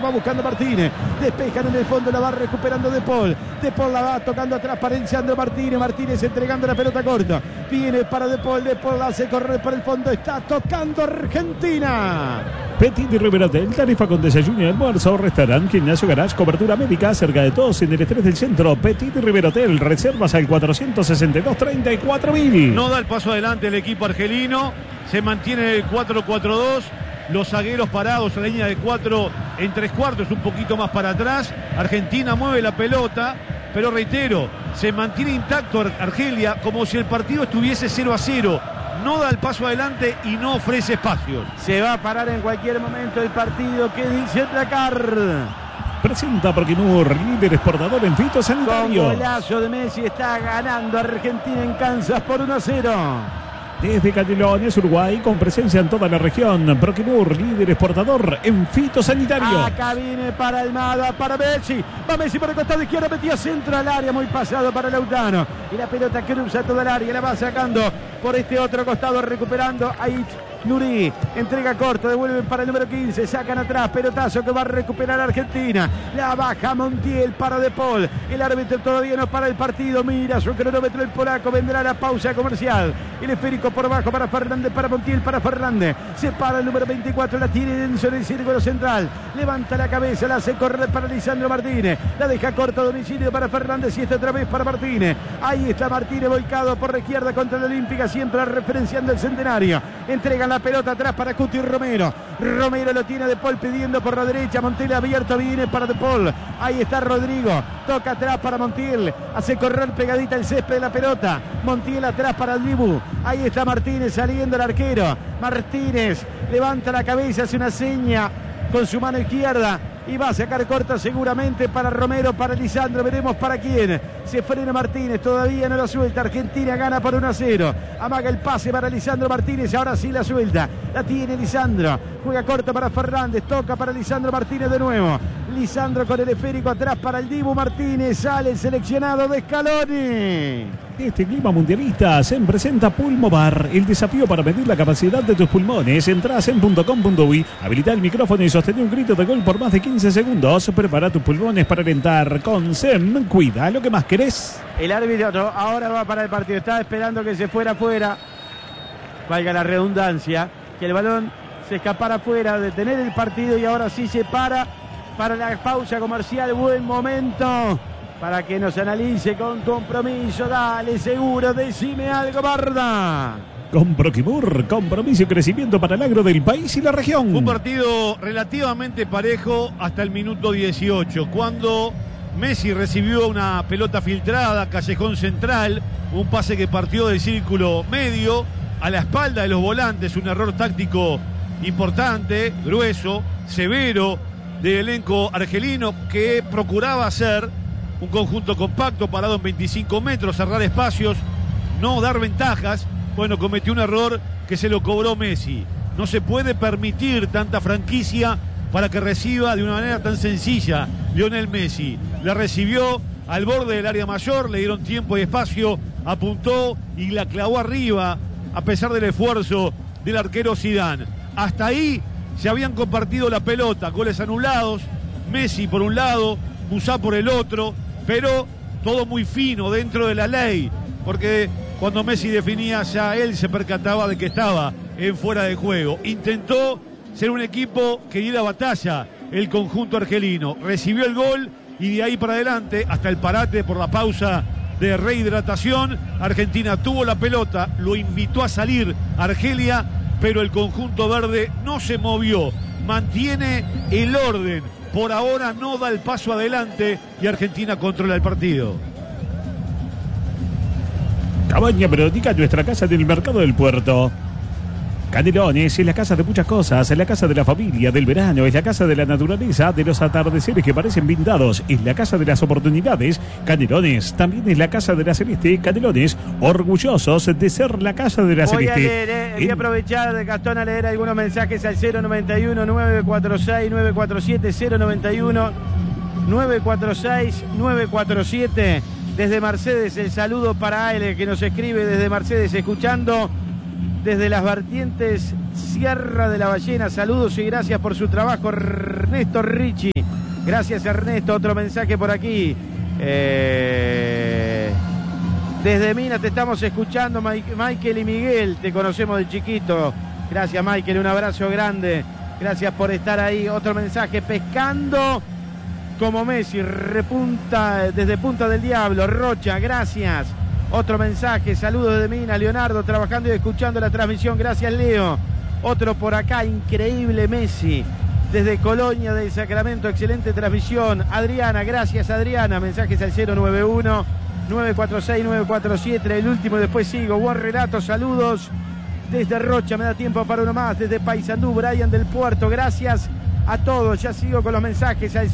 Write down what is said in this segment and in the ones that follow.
va buscando Martínez. Despejan en el fondo, la va recuperando De Paul. De Paul la va tocando atrás para Lisandro Martínez. Martínez entregando la pelota corta. Viene para De Paul. De Paul la hace correr por el fondo. Está tocando Argentina. Petit Riverotel, tarifa con desayuno y almuerzo, restaurante, gimnasio, garage, cobertura médica, cerca de todos en el estrés del centro. Petit Riverotel, reservas al 462-34.000. No da el paso adelante el equipo argelino, se mantiene el 4-4-2, los zagueros parados en la línea de 4 en 3/4, un poquito más para atrás. Argentina mueve la pelota, pero reitero, se mantiene intacto Argelia como si el partido estuviese 0-0. No da el paso adelante y no ofrece espacios. Se va a parar en cualquier momento el partido. ¿Qué dice Dracar? Presenta Proquimur, líder exportador en fitosanitario. Con golazo de Messi está ganando Argentina en Kansas por 1-0. Desde Canelones, Uruguay, con presencia en toda la región. Proquimur, líder exportador en fitosanitario. Acá viene para Almada, para Messi. Va Messi por el costado izquierdo, metió centro al área, muy pasado para Lautaro. Y la pelota cruza toda el área, la va sacando por este otro costado, recuperando ahí Nuri. Entrega corto, devuelven para el número 15, sacan atrás, pelotazo que va a recuperar Argentina. La baja Montiel para De Paul. El árbitro todavía no para el partido, mira su cronómetro el polaco, vendrá la pausa comercial. El esférico por abajo para Fernández, para Montiel, para Fernández. Se para el número 24, la tiene Denso en el círculo central. Levanta la cabeza, la hace correr para Lisandro Martínez. La deja corta a domicilio para Fernández y esta otra vez para Martínez. Ahí está Martínez volcado por la izquierda contra la Olímpica, siempre referenciando el centenario. Entregan la pelota atrás para Cuti Romero. Romero lo tiene De Paul pidiendo por la derecha. Montiel abierto, viene para De Paul. Ahí está Rodrigo. Toca atrás para Montiel. Hace correr pegadita el césped de la pelota. Montiel atrás para el Dibu. Ahí está Martínez saliendo el arquero. Martínez levanta la cabeza, hace una seña con su mano izquierda y va a sacar corta seguramente para Romero, para Lisandro, veremos para quién. Se frena Martínez, todavía no la suelta. Argentina gana por 1-0. Amaga el pase para Lisandro Martínez, ahora sí la suelta. La tiene Lisandro, juega corto para Fernández, toca para Lisandro Martínez de nuevo. Lisandro con el esférico atrás para el Dibu Martínez, sale el seleccionado de Scaloni. Este clima mundialista se presenta Pulmovar, el desafío para medir la capacidad de tus pulmones. Entra a sem.com.uy, habilita el micrófono y sostén un grito de gol por más de 15 segundos. Prepara tus pulmones para alentar. Con Sem, cuida lo que más querés. El árbitro ahora va para el partido, estaba esperando que se fuera afuera, valga la redundancia, que el balón se escapara afuera, detener el partido, y ahora sí se para la pausa comercial. Buen momento para que nos analice con compromiso. Dale, seguro, decime algo, Barda. Con Proquimur, compromiso y crecimiento para el agro del país y la región. Un partido relativamente parejo hasta el minuto 18, cuando Messi recibió una pelota filtrada, callejón central, un pase que partió del círculo medio, a la espalda de los volantes, un error táctico importante, grueso, severo, del elenco argelino, que procuraba hacer un conjunto compacto, parado en 25 metros, cerrar espacios, no dar ventajas. Bueno, cometió un error que se lo cobró Messi. No se puede permitir tanta franquicia para que reciba de una manera tan sencilla Lionel Messi. La recibió al borde del área mayor, le dieron tiempo y espacio, apuntó y la clavó arriba, a pesar del esfuerzo del arquero Zidane. Hasta ahí se habían compartido la pelota, goles anulados, Messi por un lado, Musá por el otro, pero todo muy fino dentro de la ley, porque cuando Messi definía, ya él se percataba de que estaba en fuera de juego. Intentó ser un equipo que diera batalla el conjunto argelino. Recibió el gol y de ahí para adelante, hasta el parate por la pausa de rehidratación, Argentina tuvo la pelota, lo invitó a salir Argelia, pero el conjunto verde no se movió, mantiene el orden. Por ahora no da el paso adelante y Argentina controla el partido. Cabaña Verónica, nuestra casa del mercado del puerto. Canelones es la casa de muchas cosas, es la casa de la familia, del verano, es la casa de la naturaleza, de los atardeceres que parecen blindados, es la casa de las oportunidades. Canelones también es la casa de la Celeste. Canelones, orgullosos de ser la casa de la Celeste. Voy a aprovechar de Gastón a leer algunos mensajes al 091 946 947 091 946 947. Desde Mercedes, el saludo para Ale, que nos escribe desde Mercedes, escuchando desde las vertientes Sierra de la Ballena. Saludos y gracias por su trabajo, Ernesto Ricci. Gracias, Ernesto. Otro mensaje por aquí. Desde Minas te estamos escuchando, Michael y Miguel. Te conocemos de chiquito. Gracias, Michael. Un abrazo grande. Gracias por estar ahí. Otro mensaje. Pescando como Messi. Repunta desde Punta del Diablo. Rocha, gracias. Otro mensaje. Saludos desde Minas. Leonardo, trabajando y escuchando la transmisión. Gracias, Leo. Otro por acá. Increíble Messi. Desde Colonia del Sacramento, excelente transmisión. Adriana, gracias Adriana. Mensajes al 091-946-947. El último, después sigo. Buen relato, saludos. Desde Rocha, me da tiempo para uno más. Desde Paysandú, Brian del Puerto. Gracias a todos. Ya sigo con los mensajes al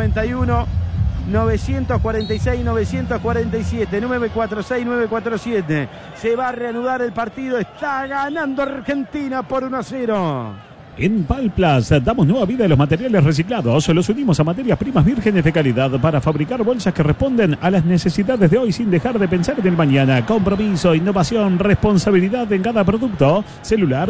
091-946-947. 946-947. Se va a reanudar el partido. Está ganando Argentina por 1-0. En Palplas damos nueva vida a los materiales reciclados. Los unimos a materias primas vírgenes de calidad para fabricar bolsas que responden a las necesidades de hoy sin dejar de pensar en el mañana. Compromiso, innovación, responsabilidad en cada producto. Celular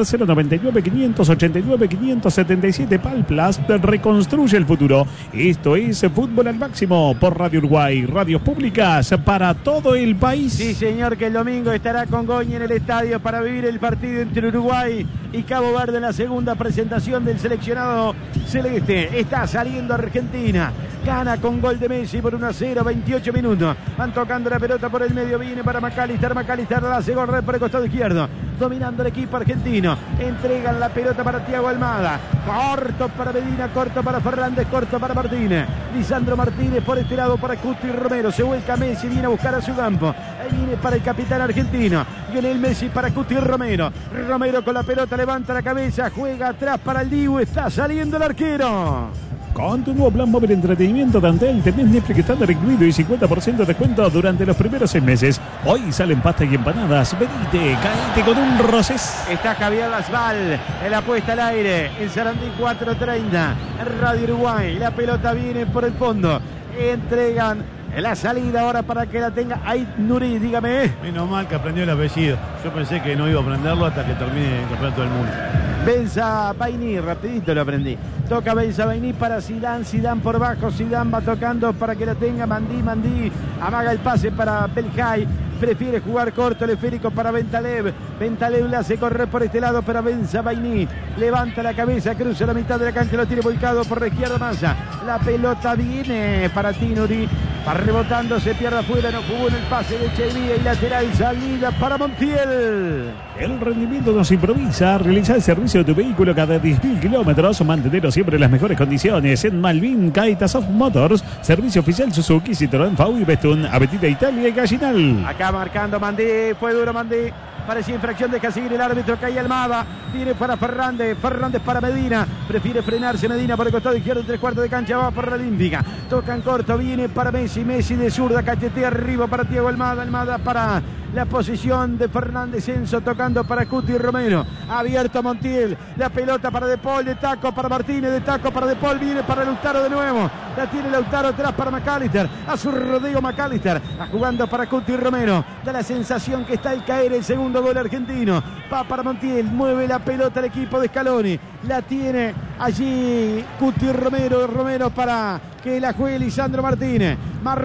099-589-577. Palplas reconstruye el futuro. Esto es Fútbol al Máximo por Radio Uruguay. Radios públicas para todo el país. Sí, señor, que el domingo estará Congoña en el estadio para vivir el partido entre Uruguay y Cabo Verde en la segunda presentación del seleccionado celeste. Está saliendo Argentina, gana con gol de Messi por 1-0, 28 minutos. Van tocando la pelota por el medio, viene para McAllister la hace correr por el costado izquierdo, dominando el equipo argentino. Entregan la pelota para Thiago Almada, corto para Medina, corto para Fernández, corto para Martínez. Lisandro Martínez por este lado para Cuti Romero, se vuelca Messi, viene a buscar a su campo. Ahí viene para el capitán argentino, viene el Messi para Cuti Romero. Romero con la pelota, levanta la cabeza, juega atrás para el Dibu, está saliendo el arquero. Con tu nuevo plan móvil de entretenimiento de Antel tenés Netflix estándar incluido y 50% de descuento durante los primeros 6 meses. Hoy salen pastas y empanadas. Venite, caíte con un Rosés. Está Javier Lasval en la puesta al aire. En Sarandí 4:30. En Radio Uruguay. La pelota viene por el fondo. Entregan la salida ahora para que la tenga Ait Nuri, dígame. Menos mal que aprendió el apellido. Yo pensé que no iba a aprenderlo hasta que termine el campeonato del mundo. Benzabaini, rapidito lo aprendí. Toca Benzabaini para Zidane, Zidane por bajo, Zidane va tocando para que la tenga Mandí, amaga el pase para Belhaj, prefiere jugar corto, el esférico para Bentalev la hace correr por este lado para Benzabaini, levanta la cabeza, cruza la mitad de la cancha, lo tiene volcado por la izquierda Massa, la pelota viene para Tinuri, va rebotando, se pierde afuera, no jugó en el pase de Echeverría y lateral, salida para Montiel. El rendimiento nos improvisa, realizar el servicio de tu vehículo cada 10.000 kilómetros, mantenerlo siempre en las mejores condiciones. En Malvin, Kaitasov Motors, servicio oficial Suzuki, Citroën, FAU y Bestun, Avenida Italia y Gallinal. Acá marcando Mandí, fue duro Mandí. Parecía infracción, deja seguir el árbitro, cae Almada, viene para Fernández para Medina, prefiere frenarse Medina por el costado izquierdo, 3/4 de cancha, va por la Olímpica, tocan corto, viene para Messi de zurda, cachetea arriba para Thiago Almada para la posición de Fernández, Enzo tocando para Cuti Romero, abierto Montiel, la pelota para De Paul, de taco para Martínez, de taco para De Paul, viene para Lautaro de nuevo, la tiene Lautaro atrás para McAllister, a su rodeo McAllister, jugando para Cuti Romero, da la sensación que está al caer el segundo gol argentino, va para Montiel, mueve la pelota el equipo de Scaloni, la tiene allí Cuti Romero para que la juegue Lisandro Martínez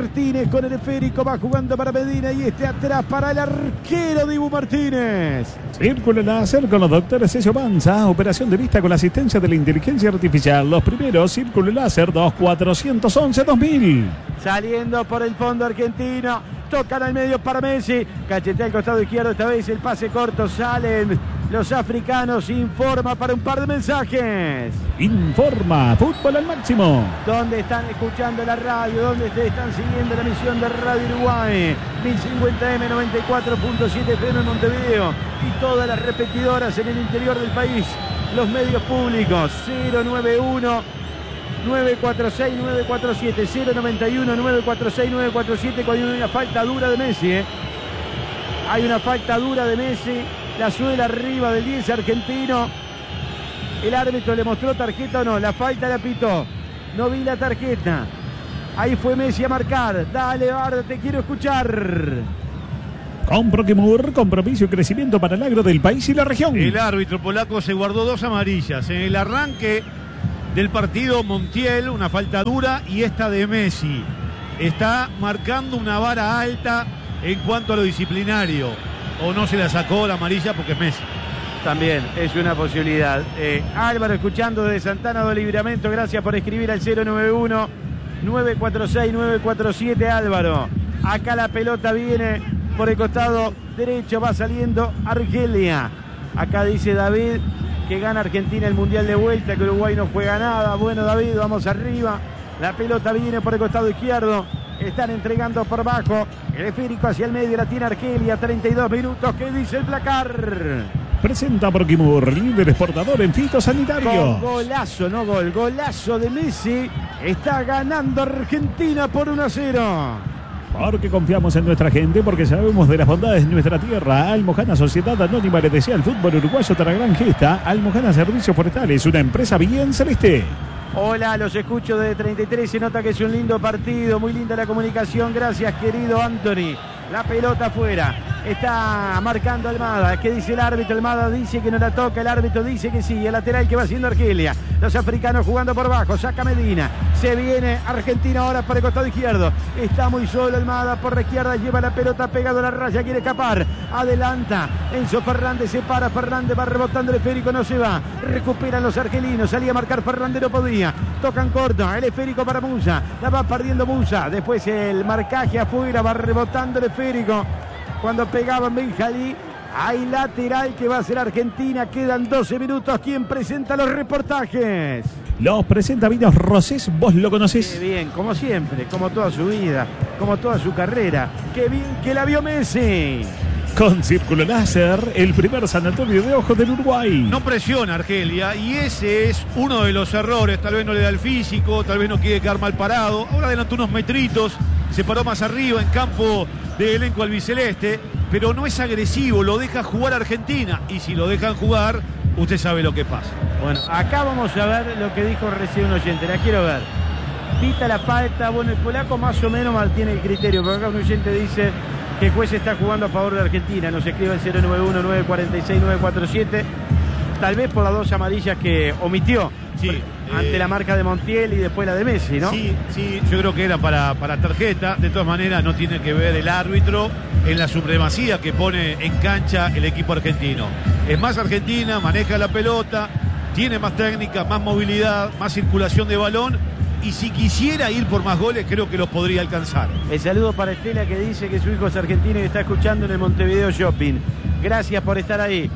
con el esférico, va jugando para Medina y atrás para el arquero Dibu Martínez. Círculo láser con los doctores Cesio Banza, operación de vista con la asistencia de la inteligencia artificial. Los primeros, Círculo láser 2411-2000. Saliendo por el fondo argentino, tocan al medio para Messi, cachetea al costado izquierdo, esta vez el pase corto, salen los africanos, informa para un par de mensajes. Informa, Fútbol al Máximo. ¿Dónde están escuchando la radio? ¿Dónde están siguiendo la emisión de Radio Uruguay? 1050M, 94.7 FM en Montevideo y todas las repetidoras en el interior del país. Los medios públicos, 091-946-947, 091-946-947, cuando hay una falta dura de Messi. Hay una falta dura de Messi, la suela arriba del 10 argentino. El árbitro le mostró tarjeta o no, la falta la pitó. No vi la tarjeta. Ahí fue Messi a marcar. Dale, Barda, te quiero escuchar. Con Proquimur, compromiso y crecimiento para el agro del país y la región. El árbitro polaco se guardó 2 amarillas. En el arranque del partido Montiel, una falta dura, y esta de Messi. Está marcando una vara alta en cuanto a lo disciplinario. O no se la sacó la amarilla porque es Messi. También es una posibilidad. Álvaro, escuchando de Santana do Livramento, gracias por escribir al 091-946-947, Álvaro. Acá la pelota viene por el costado derecho, va saliendo Argelia. Acá dice David que gana Argentina el Mundial de vuelta, que Uruguay no juega nada. Bueno, David, vamos arriba. La pelota viene por el costado izquierdo. Están entregando por abajo. El esférico hacia el medio, la tiene Argelia. 32 minutos. ¿Qué dice el placar? Presenta Proquimur, líder exportador en fitosanitario. Con golazo, no gol. Golazo de Messi. Está ganando Argentina por 1-0. Porque confiamos en nuestra gente, porque sabemos de las bondades de nuestra tierra. Almojana Sociedad Anónima le desea al fútbol uruguayo otra gran gesta. Almojana Servicios Forestales, una empresa bien celeste. Hola, los escucho de 33. Se nota que es un lindo partido, muy linda la comunicación. Gracias, querido Anthony. La pelota afuera. Está marcando Almada. ¿Qué dice el árbitro? Almada dice que no la toca. El árbitro dice que sí. El lateral que va haciendo Argelia. Los africanos jugando por abajo. Saca Medina. Se viene Argentina ahora por el costado izquierdo. Está muy solo Almada por la izquierda. Lleva la pelota pegado a la raya. Quiere escapar. Adelanta. Enzo Fernández se para. Fernández va rebotando el esférico. No se va. Recuperan los argelinos. Salía a marcar Fernández. No podía. Tocan corto. El esférico para Musa. La va perdiendo Musa. Después el marcaje afuera. Va rebotando el esférico. Cuando pegaban Benjalí, hay lateral que va a ser Argentina. Quedan 12 minutos. ¿Quién presenta los reportajes? Los presenta Vinos Rosés, vos lo conocés. Qué bien, como siempre, como toda su vida, como toda su carrera. Qué bien que la vio Messi. Con Círculo Láser, el primer sanatorio de ojos del Uruguay. No presiona Argelia y ese es uno de los errores. Tal vez no le da el físico, tal vez no quiere quedar mal parado. Ahora adelantó unos metritos, se paró más arriba en campo de elenco albiceleste, pero no es agresivo, lo deja jugar Argentina. Y si lo dejan jugar, usted sabe lo que pasa. Bueno, acá vamos a ver lo que dijo recién un oyente, la quiero ver. Pita la falta, bueno, el polaco más o menos mantiene el criterio, pero acá un oyente dice que el juez está jugando a favor de Argentina. Nos escribe el 091-946-947. Tal vez por las dos amarillas que omitió. Sí, ante la marca de Montiel y después la de Messi, ¿no? Sí, yo creo que era para tarjeta. De todas maneras, no tiene que ver el árbitro en la supremacía que pone en cancha el equipo argentino. Es más Argentina, maneja la pelota, tiene más técnica, más movilidad, más circulación de balón. Y si quisiera ir por más goles, creo que los podría alcanzar. El saludo para Estela, que dice que su hijo es argentino y está escuchando en el Montevideo Shopping. Gracias por estar ahí.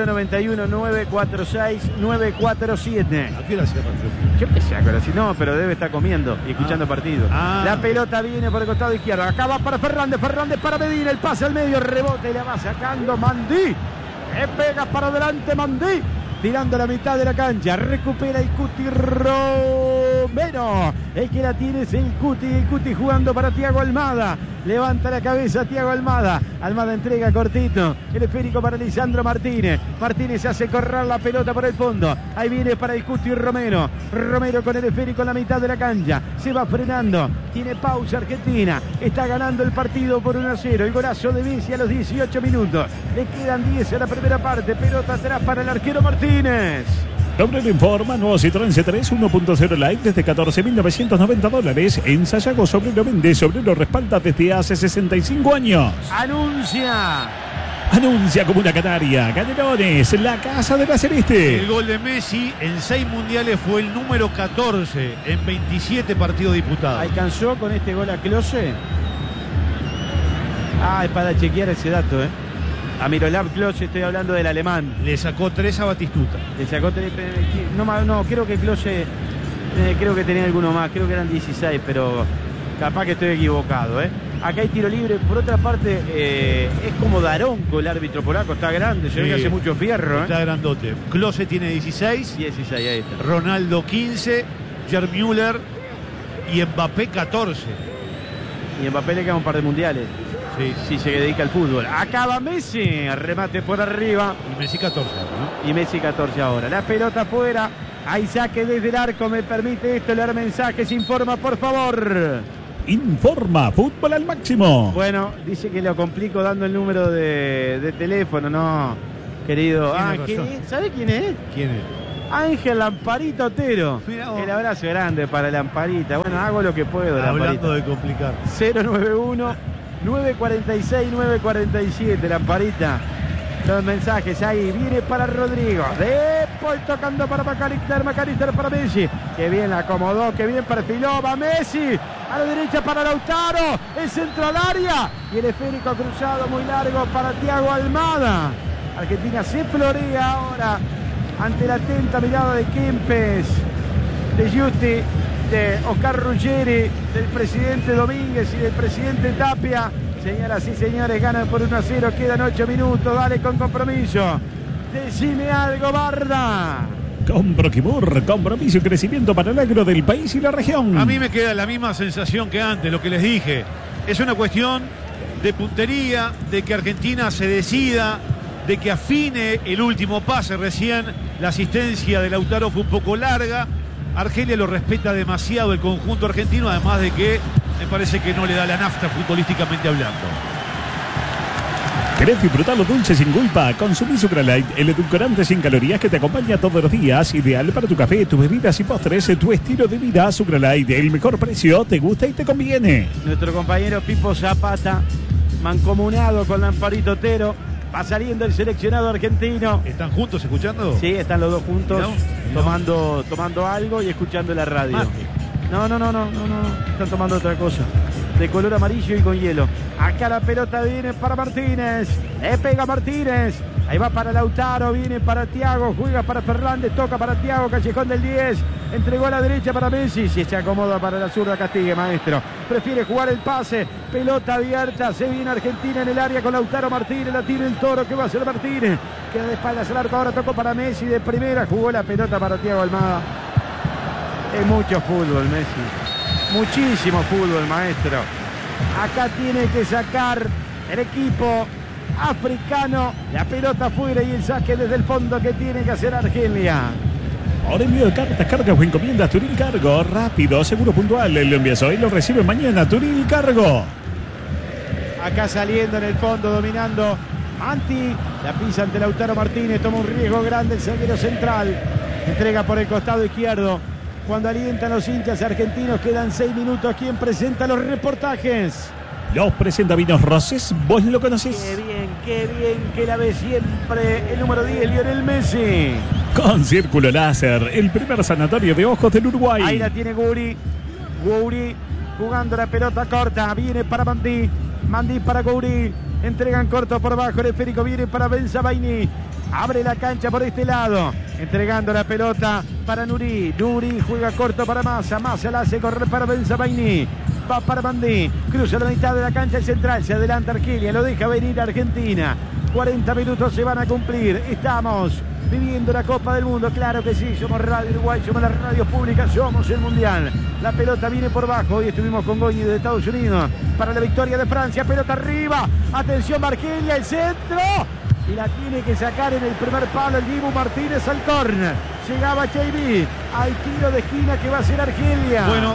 091-946-947. ¿A qué hora cierra el shopping? Yo empecé a conocer, no, pero debe estar comiendo y escuchando partido. La pelota viene por el costado izquierdo. Acá va para Fernández para Medina. El pase al medio, rebote y la va sacando Mandí. Le pega para adelante Mandí. Tirando la mitad de la cancha. Recupera el Cuti Romero. El que la tiene es el Cuti jugando para Thiago Almada. Levanta la cabeza Thiago Almada. Almada entrega cortito. El esférico para Lisandro Martínez. Martínez hace correr la pelota por el fondo. Ahí viene para el Cuti Romero. Romero con el esférico en la mitad de la cancha. Se va frenando. Tiene pausa Argentina. Está ganando el partido por 1-0. El golazo de Messi a los 18 minutos. Le quedan 10 a la primera parte. Pelota atrás para el arquero Martínez. Doble informa, nuevo Citroën C3 1.0 Light desde $14.990. En Sayago Sobrero vende, Sobrero respalda desde hace 65 años. Anuncia como una canaria. Canelones, la casa de la Celeste. El gol de Messi en 6 mundiales fue el número 14 en 27 partidos disputados. ¿Alcanzó con este gol a Klose? Es para chequear ese dato, A Miroslav Klose, estoy hablando del alemán. Le sacó 3 a Batistuta. Le sacó 3. No, creo que Klose. Creo que tenía alguno más. Creo que eran 16, pero capaz que estoy equivocado, Acá hay tiro libre. Por otra parte, es como Daronco el árbitro polaco. Está grande, se ve que hace mucho fierro. Está grandote. Klose tiene 16. 16, ahí está. Ronaldo 15. Gerd Müller y Mbappé 14. Y Mbappé le queda un par de mundiales. Sí. Si se dedica al fútbol. Acaba Messi, remate por arriba. Y Messi 14, ¿no? Y Messi 14 ahora. La pelota afuera. Hay saque desde el arco. Me permite esto leer mensajes. Informa, por favor. Informa, fútbol al máximo. Bueno, dice que lo complico dando el número de teléfono. No, querido. ¿Sabe quién es? ¿Quién es? Ángel Lamparita Otero. El abrazo grande para Lamparita. Bueno, hago lo que puedo. Hablando de complicar. 091 946 947 Lamparita. Los mensajes ahí. Viene para Rodrigo. De Paul tocando para McAllister. McAllister para Messi. Que bien la acomodó. Que bien perfiló. Va Messi. A la derecha para Lautaro. El centro al área. Y el esférico cruzado muy largo para Thiago Almada. Argentina se florea ahora ante la atenta mirada de Kempes, de Giusti, de Oscar Ruggeri, del presidente Domínguez y del presidente Tapia. Señoras y señores, ganan por 1-0, quedan 8 minutos, dale con compromiso. Decime algo, Barda. Con Proquimur, compromiso y crecimiento para el agro del país y la región. A mí me queda la misma sensación que antes, lo que les dije. Es una cuestión de puntería, de que Argentina se decida, de que afine el último pase. Recién la asistencia de Lautaro fue un poco larga. Argelia lo respeta demasiado el conjunto argentino, además de que me parece que no le da la nafta futbolísticamente hablando. ¿Querés disfrutar lo dulce sin culpa? Consumí Sucralite, el edulcorante sin calorías que te acompaña todos los días. Ideal para tu café, tus bebidas y postres, tu estilo de vida. Sucralite, el mejor precio, te gusta y te conviene. Nuestro compañero Pipo Zapata, mancomunado con Lamparito Otero, va saliendo el seleccionado argentino. ¿Están juntos escuchando? Sí, están los dos juntos, No. tomando algo y escuchando la radio. No, están tomando otra cosa. De color amarillo y con hielo. Acá la pelota viene para Martínez. Le pega Martínez. Ahí va para Lautaro, viene para Thiago, juega para Fernández, toca para Thiago, callejón del 10. Entregó a la derecha para Messi. Si se acomoda para la zurda, castigue, maestro. Prefiere jugar el pase. Pelota abierta. Se viene Argentina en el área con Lautaro Martínez. La tira el Toro. ¿Qué va a hacer Martínez? Queda de espaldas al arco. Ahora tocó para Messi de primera. Jugó la pelota para Thiago Almada. Es mucho fútbol, Messi. Muchísimo fútbol, maestro. Acá tiene que sacar el equipo africano. La pelota afuera y el saque desde el fondo que tiene que hacer Argelia. Ahora envío de cartas, cargas o encomiendas Turil Cargo. Rápido, seguro, puntual. Lo envías hoy, lo recibe mañana. Turil Cargo. Acá saliendo en el fondo, dominando Manti. La pisa ante Lautaro Martínez. Toma un riesgo grande el zaguero central. Entrega por el costado izquierdo. Cuando alientan los hinchas argentinos, quedan 6 minutos. ¿Quién presenta los reportajes? Los presenta Vinos Roses, vos lo conocés. Qué bien que la ve siempre el número 10, Lionel Messi. Con Círculo Láser, el primer sanatorio de ojos del Uruguay. Ahí la tiene Guri. Guri jugando la pelota corta. Viene para Mandí. Mandí para Guri. Entregan corto por abajo. El esférico viene para Benzabaini. Abre la cancha por este lado. Entregando la pelota para Nuri. Nuri juega corto para Massa. Massa la hace correr para Benzabaini. Va para Mandí. Cruza la mitad de la cancha central. Se adelanta Argelia. Lo deja venir Argentina. 40 minutos se van a cumplir. Estamos viviendo la Copa del Mundo. Claro que sí. Somos Radio Uruguay. Somos las radios públicas. Somos el Mundial. La pelota viene por bajo. Hoy estuvimos con Goñi de Estados Unidos para la victoria de Francia. Pelota arriba. Atención Argelia. El centro. Y la tiene que sacar en el primer palo el Dibu Martínez al córner. Llegaba JB al tiro de esquina que va a ser Argelia. Bueno,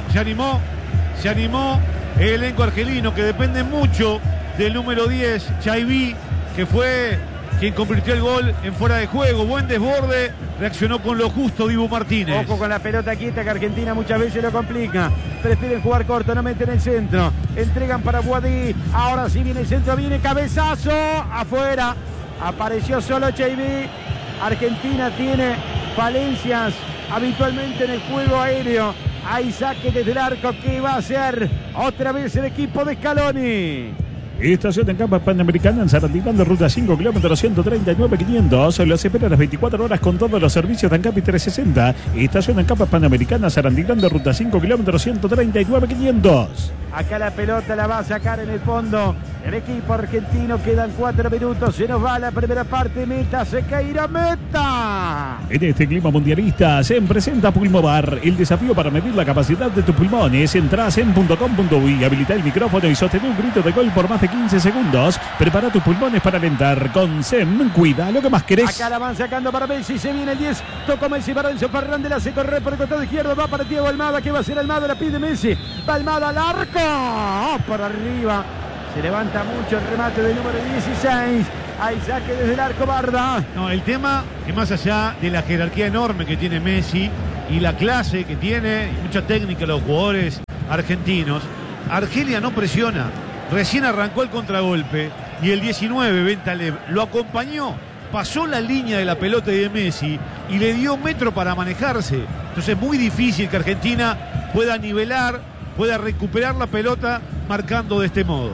se animó el elenco argelino, que depende mucho del número 10, Chaiví, que fue quien convirtió el gol en fuera de juego. Buen desborde, reaccionó con lo justo Dibu Martínez. Ojo con la pelota quieta, que Argentina muchas veces lo complica. Prefieren jugar corto, no meten el centro. Entregan para Boadí. Ahora sí viene el centro, viene cabezazo. Afuera. Apareció solo JB. Argentina tiene falencias habitualmente en el juego aéreo. Hay saque desde el arco. ¿Qué va a hacer otra vez el equipo de Scaloni? Estación en Campas Panamericana en Sarandí, ruta 5, kilómetros 139.500. Los espera a las 24 horas con todos los servicios de Ancapi 360. Estación en Campas Panamericana, Sarandí, ruta 5, kilómetros 139.500. Acá la pelota la va a sacar en el fondo el equipo argentino. Quedan 4 minutos. Se nos va la primera parte. Meta, Sequeira, meta. En este clima mundialista se presenta Pulmovar, el desafío para medir la capacidad de tus pulmones. Entrás en .com.uy, habilita el micrófono y sostén un grito de gol por más de 15 segundos. Prepara tus pulmones para alentar. Con SEM, cuida lo que más querés. Acá la van sacando para Messi. Se viene el 10. Tocó Messi para Enzo Fernández. La hace correr por el costado izquierdo. Va para Thiago Almada. ¿Qué va a hacer Almada? La pide Messi. Va Almada al arco. Por arriba. Se levanta mucho el remate del número 16. Hay saque desde el arco Barda. No, el tema que más allá de la jerarquía enorme que tiene Messi y la clase que tiene, y mucha técnica los jugadores argentinos, Argelia no presiona. Recién arrancó el contragolpe y el 19, Bentaleb, lo acompañó, pasó la línea de la pelota de Messi y le dio metro para manejarse. Entonces es muy difícil que Argentina pueda nivelar, pueda recuperar la pelota marcando de este modo.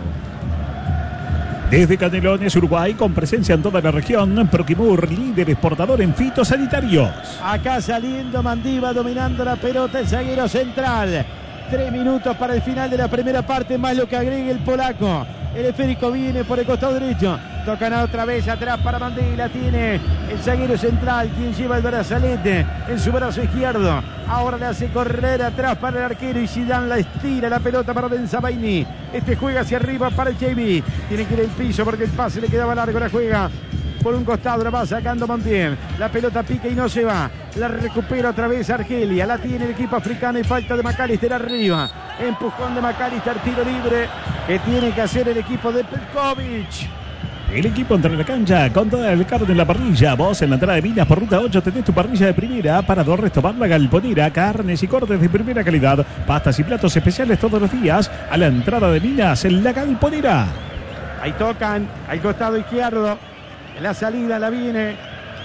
Desde Canelones, Uruguay, con presencia en toda la región, Proquimur, líder exportador en fitosanitarios. Acá saliendo Mandiva, dominando la pelota, el zaguero central. 3 minutos para el final de la primera parte, más lo que agregue el polaco. El esférico viene por el costado derecho. Tocan otra vez atrás para Mandí. La tiene el zaguero central, quien lleva el brazalete en su brazo izquierdo. Ahora le hace correr atrás para el arquero y Zidane la estira la pelota para Benzabaini. Este juega hacia arriba para el JB. Tiene que ir al piso porque el pase le quedaba largo. La juega por un costado, la va sacando Montiel. La pelota pica y no se va. La recupera otra vez Argelia. La tiene el equipo africano y falta de McAllister arriba. Empujón de McAllister, tiro libre que tiene que hacer el equipo de Petkovic. El equipo entra en la cancha con toda el carne en la parrilla. Vos en la entrada de Minas por ruta 8 tenés tu parrilla de primera. Parador, Restobar, La Galponera, carnes y cortes de primera calidad. Pastas y platos especiales todos los días. A la entrada de Minas en La Galponera. Ahí tocan al costado izquierdo. La salida la viene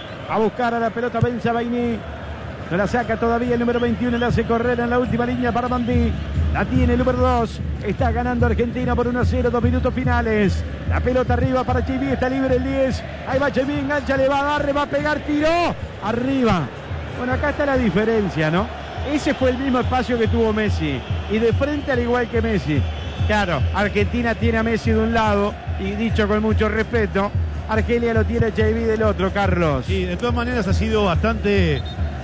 a buscar a la pelota Benzabaini. No la saca todavía el número 21. La hace correr en la última línea para Mandí. La tiene el número 2. Está ganando Argentina por 1-0. 2 minutos finales. La pelota arriba para Chiví. Está libre el 10. Ahí va Chiví. Engancha, le va a agarre, va a pegar, tiró. Arriba. Bueno, acá está la diferencia, ¿no? Ese fue el mismo espacio que tuvo Messi. Y de frente al igual que Messi. Claro, Argentina tiene a Messi de un lado. Y dicho con mucho respeto, Argelia lo tiene JB del otro, Carlos. Sí, de todas maneras ha sido bastante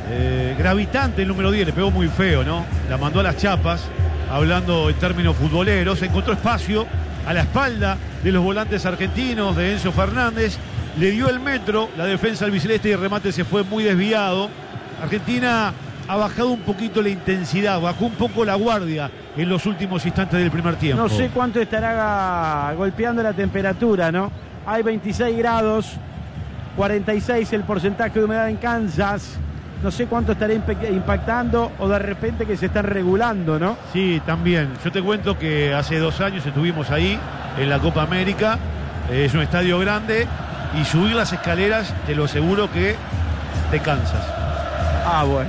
gravitante el número 10. Le pegó muy feo, ¿no? La mandó a las chapas. Hablando en términos futboleros, encontró espacio a la espalda de los volantes argentinos, de Enzo Fernández, le dio el metro, la defensa albiceleste y el remate se fue muy desviado. Argentina ha bajado un poquito la intensidad, bajó un poco la guardia en los últimos instantes del primer tiempo. No sé cuánto estará golpeando la temperatura, ¿no? Hay 26 grados, 46 el porcentaje de humedad en Kansas. No sé cuánto estará impactando o de repente que se están regulando, ¿no? Sí, también. Yo te cuento que hace 2 años estuvimos ahí en la Copa América. Es un estadio grande y subir las escaleras, te lo aseguro que te cansas. Ah, bueno.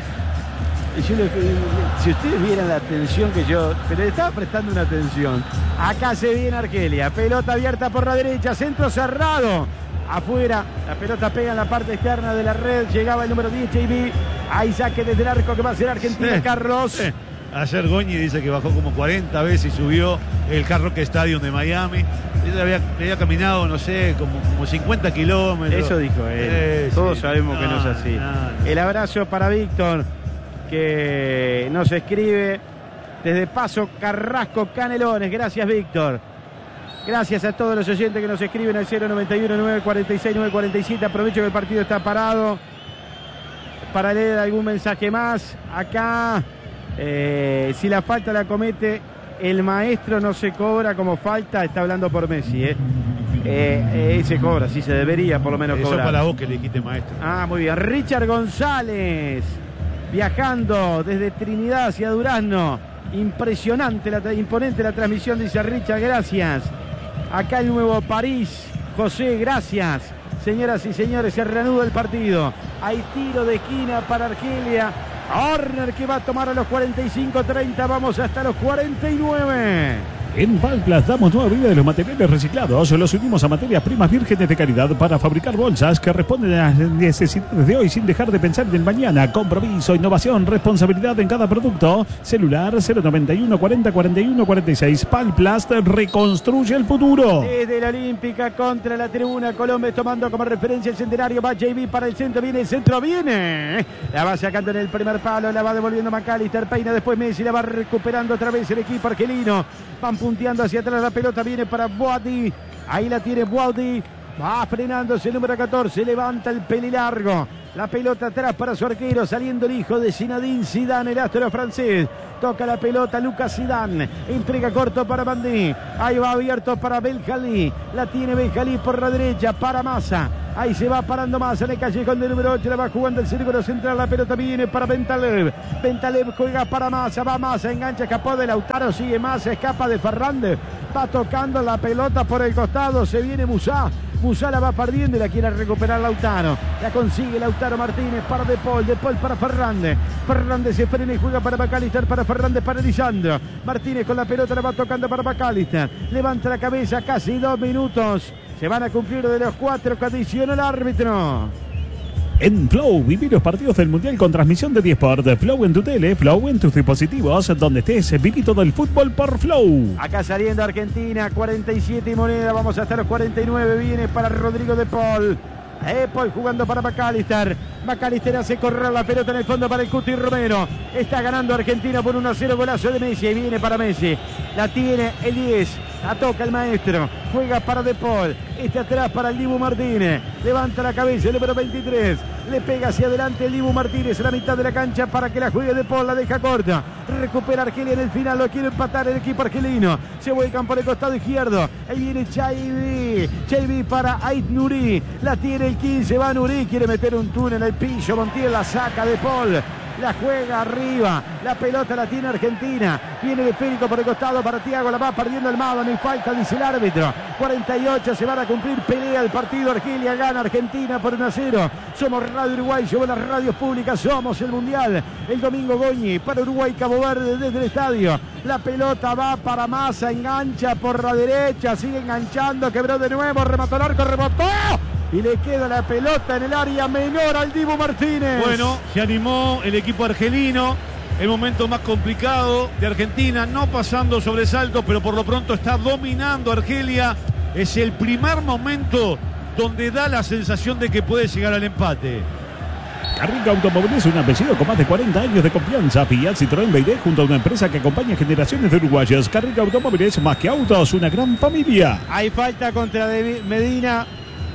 Si ustedes vieran la atención que yo... Pero le estaba prestando una atención. Acá se viene Argelia. Pelota abierta por la derecha. Centro cerrado. Afuera, la pelota pega en la parte externa de la red. Llegaba el número 10, JB. Hay saque desde el arco que va a ser Argentina, Carlos. Ayer Goñi dice que bajó como 40 veces y subió el Hard Rock Stadium de Miami. Él había caminado, no sé, como 50 kilómetros. Eso dijo él. Todos sabemos que no es así. No. El abrazo para Víctor, que nos escribe desde Paso Carrasco, Canelones. Gracias, Víctor. Gracias a todos los oyentes que nos escriben al 091 946 947. Aprovecho que el partido está parado para leer algún mensaje más. Acá, si la falta la comete el maestro, no se cobra como falta. Está hablando por Messi, se cobra, sí se debería por lo menos cobrar. Eso para vos que le dijiste maestro. Ah, muy bien. Richard González, viajando desde Trinidad hacia Durazno. Impresionante, imponente la transmisión, dice Richard, gracias. Acá el Nuevo París, José, gracias. Señoras y señores, se reanuda el partido. Hay tiro de esquina para Argelia. Horner que va a tomar a los 45-30. Vamos hasta los 49. En Palplas damos nueva vida de los materiales reciclados. Los unimos a materias primas vírgenes de calidad para fabricar bolsas que responden a las necesidades de hoy sin dejar de pensar en el mañana. Compromiso, innovación, responsabilidad en cada producto. Celular 091 40 41 46. Palplas reconstruye el futuro. Desde la Olímpica contra la tribuna, Colombia tomando como referencia el centenario. Va JB para el centro, viene el centro, viene. La va sacando en el primer palo, la va devolviendo McAllister, peina después Messi, la va recuperando otra vez el equipo argelino. Van punteando hacia atrás, la pelota viene para Boadi. Ahí la tiene Boadi. Va frenándose el número 14. Levanta el pelilargo. La pelota atrás para su arquero, saliendo el hijo de Zinedine Zidane, el astro francés. Toca la pelota Lucas Zidane, entrega corto para Bandé. Ahí va abierto para Beljalí. La tiene Beljalí por la derecha para Massa. Ahí se va parando Massa en el callejón del número 8. La va jugando el círculo central. La pelota viene para Bentaleb. Bentaleb juega para Massa. Va Massa, engancha, escapó de Lautaro. Sigue Massa, escapa de Fernández. Va tocando la pelota por el costado. Se viene Musá. Musá la va perdiendo y la quiere recuperar Lautaro. La consigue Lautaro Martínez para De Paul para Fernández. Fernández se frena y juega para McAllister, para Fernández, para Lisandro. Martínez con la pelota la va tocando para McAllister. Levanta la cabeza, casi 2 minutos. Se van a cumplir de los 4 que adiciona el árbitro. En Flow, viví los partidos del Mundial con transmisión de Diesport. Flow en tu tele, Flow en tus dispositivos. Donde estés, viví todo el fútbol por Flow. Acá saliendo Argentina, 47 y moneda. Vamos hasta los 49. Viene para Rodrigo De Paul. De Paul jugando para McAllister. McAllister hace correr la pelota en el fondo para el Cuti Romero. Está ganando Argentina por 1-0, golazo de Messi. Y viene para Messi. La tiene el 10. La toca el maestro. Juega para De Paul. Este atrás para el Dibu Martínez. Levanta la cabeza el número 23. Le pega hacia adelante el Dibu Martínez a la mitad de la cancha para que la juegue De Paul. La deja corta. Recupera Argelia en el final. Lo quiere empatar el equipo argelino. Se vuelcan por el costado izquierdo. Ahí viene Chaibi. Chaibi para Ait Nuri. La tiene el 15. Va Nuri. Quiere meter un túnel en el pillo. Montiel la saca De Paul. La juega arriba, la pelota la tiene Argentina, viene de Férico por el costado para Thiago, la va perdiendo Almada, no hay falta, dice el árbitro. 48, se van a cumplir, pelea el partido, Argelia gana Argentina por 1-0. Somos Radio Uruguay, somos las radios públicas, somos el Mundial. El domingo Goñi para Uruguay, Cabo Verde desde el estadio. La pelota va para Massa, engancha por la derecha, sigue enganchando, quebró de nuevo, remató el arco, rebotó. Y le queda la pelota en el área menor al Dibu Martínez. Bueno, se animó el equipo argelino. El momento más complicado de Argentina, no pasando sobresaltos, pero por lo pronto está dominando Argelia. Es el primer momento donde da la sensación de que puede llegar al empate. Carriga Automóviles, un apellido con más de 40 años de confianza. Fiat, Citroën, BYD, junto a una empresa que acompaña generaciones de uruguayos. Carriga Automóviles, más que autos, una gran familia. Hay falta contra Medina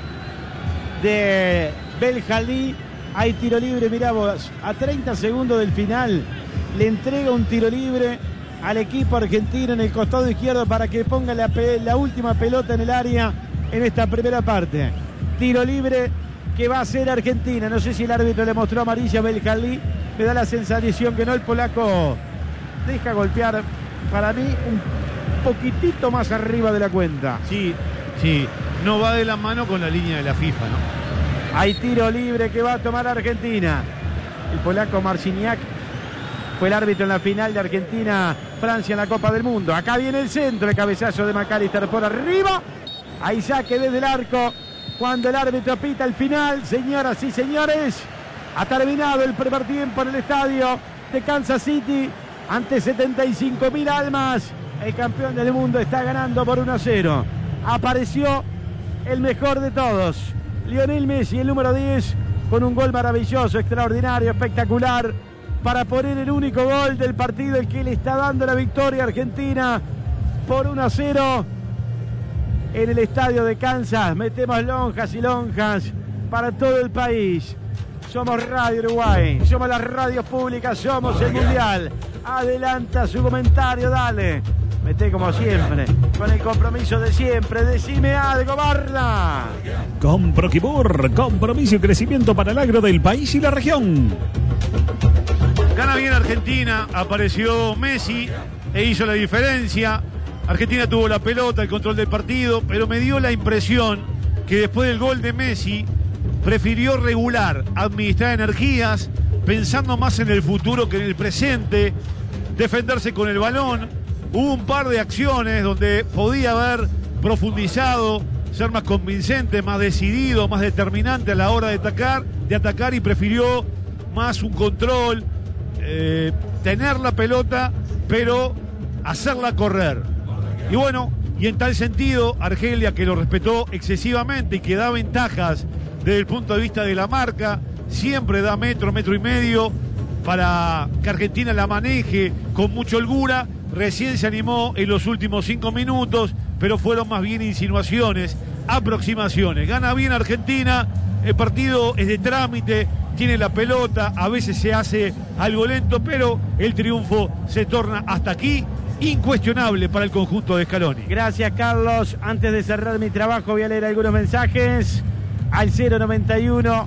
de Beljalí. Hay tiro libre, mirá vos, a 30 segundos del final le entrega un tiro libre al equipo argentino en el costado izquierdo para que ponga la última pelota en el área en esta primera parte. Tiro libre que va a ser Argentina. No sé si el árbitro le mostró amarilla a Beljalí, me da la sensación que no. El polaco deja golpear, para mí, un poquitito más arriba de la cuenta. Sí, sí, no va de la mano con la línea de la FIFA, ¿no? Hay tiro libre que va a tomar Argentina. El polaco Marciniak fue el árbitro en la final de Argentina-Francia en la Copa del Mundo. Acá viene el centro, el cabezazo de McAllister por arriba. Ahí saque desde el arco cuando el árbitro pita el final. Señoras y señores, ha terminado el primer tiempo en el estadio de Kansas City. Ante 75.000 almas, el campeón del mundo está ganando por 1-0. Apareció el mejor de todos, Lionel Messi, el número 10, con un gol maravilloso, extraordinario, espectacular, para poner el único gol del partido, el que le está dando la victoria a Argentina por 1-0 en el estadio de Kansas. Metemos lonjas y lonjas para todo el país. Somos Radio Uruguay, somos las radios públicas, somos el Mundial. Adelanta su comentario, dale. Mete como siempre, con el compromiso de siempre. Decime algo, Barla. Con Proquibur, compromiso y crecimiento para el agro del país y la región. Gana bien Argentina, apareció Messi e hizo la diferencia. Argentina tuvo la pelota, el control del partido, pero me dio la impresión que después del gol de Messi prefirió regular, administrar energías, pensando más en el futuro que en el presente, defenderse con el balón. Hubo un par de acciones donde podía haber profundizado, ser más convincente, más decidido, más determinante a la hora de atacar y prefirió más un control, tener la pelota, pero hacerla correr. Y bueno, y en tal sentido, Argelia, que lo respetó excesivamente y que da ventajas desde el punto de vista de la marca, siempre da metro y medio para que Argentina la maneje con mucha holgura. Recién se animó en los últimos 5 minutos, pero fueron más bien insinuaciones, aproximaciones. Gana bien Argentina, el partido es de trámite, tiene la pelota, a veces se hace algo lento, pero el triunfo se torna hasta aquí incuestionable para el conjunto de Scaloni. Gracias, Carlos. Antes de cerrar mi trabajo voy a leer algunos mensajes al 091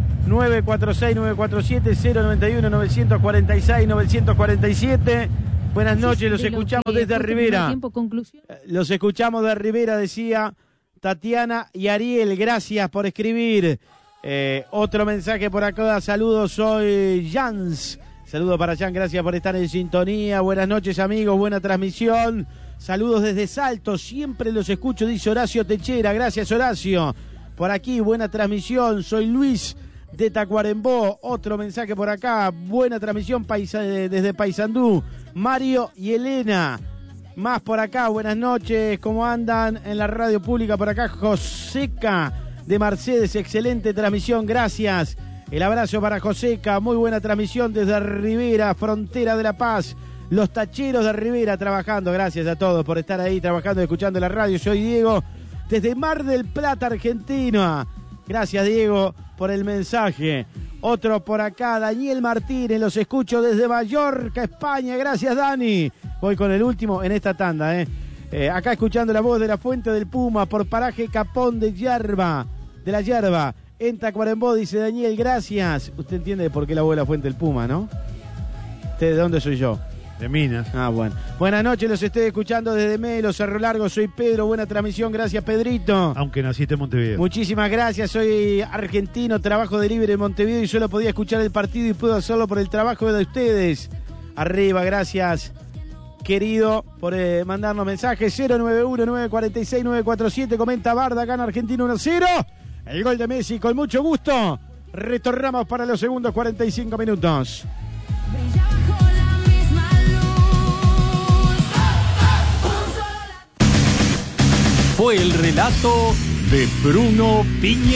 946 947 091 946 947. Buenas noches, los escuchamos desde Rivera. Los escuchamos de Rivera, decía Tatiana y Ariel. Gracias por escribir. Otro mensaje por acá. Saludos, soy Jans. Saludos para Jan, gracias por estar en sintonía. Buenas noches, amigos, buena transmisión. Saludos desde Salto, siempre los escucho, dice Horacio Techera. Gracias, Horacio. Por aquí, buena transmisión. Soy Luis de Tacuarembó. Otro mensaje por acá. Buena transmisión desde Paysandú. Mario y Elena. Más por acá, buenas noches. ¿Cómo andan en la radio pública? Por acá, Joseca de Mercedes. Excelente transmisión, gracias. El abrazo para Joseca. Muy buena transmisión desde Rivera, frontera de La Paz. Los tacheros de Rivera trabajando. Gracias a todos por estar ahí trabajando y escuchando la radio. Soy Diego desde Mar del Plata, Argentina. Gracias, Diego, por el mensaje. Otro por acá, Daniel Martínez, los escucho desde Mallorca, España. Gracias, Dani. Voy con el último en esta tanda, acá escuchando la voz de la Fuente del Puma por paraje Capón de la Yerba. En Tacuarembó, dice Daniel, gracias. Usted entiende por qué la voz de la Fuente del Puma, ¿no? ¿De dónde soy yo? De Minas. Ah, bueno. Buenas noches, los estoy escuchando desde Melo, Cerro Largo. Soy Pedro, buena transmisión, gracias, Pedrito. Aunque naciste en Montevideo. Muchísimas gracias, soy argentino, trabajo de libre en Montevideo y solo podía escuchar el partido y puedo hacerlo por el trabajo de ustedes. Arriba, gracias, querido, por mandarnos mensajes. 091-946-947, comenta Barda, gana Argentina 1-0. El gol de Messi, con mucho gusto. Retornamos para los segundos 45 minutos. Fue el relato de Bruno Piñera.